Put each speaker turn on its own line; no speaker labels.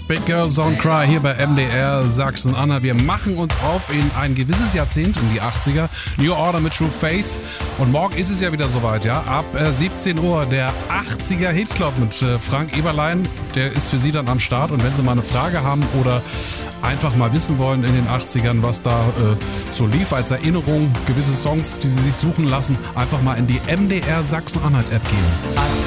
Big Girls Don't Cry hier bei MDR Sachsen-Anhalt. Wir machen uns auf in ein gewisses Jahrzehnt, in die 80er. New Order mit True Faith. Und morgen ist es ja wieder soweit, ja. Ab 17 Uhr der 80er Hitclub mit Frank Eberlein. Der ist für Sie dann am Start. Und wenn Sie mal eine Frage haben oder einfach mal wissen wollen in den 80ern, was da so lief als Erinnerung, gewisse Songs, die Sie sich suchen lassen, einfach mal in die MDR Sachsen-Anhalt App gehen.